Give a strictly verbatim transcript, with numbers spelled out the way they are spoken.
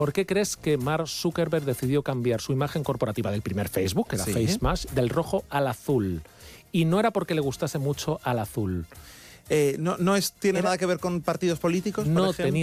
¿Por qué crees que Mark Zuckerberg decidió cambiar su imagen corporativa del primer Facebook, que era Sí. FaceMash, del rojo al azul? Y no era porque le gustase mucho al azul. Eh, ¿No, no es, tiene Era- nada que ver con partidos políticos, por No ejemplo? tenía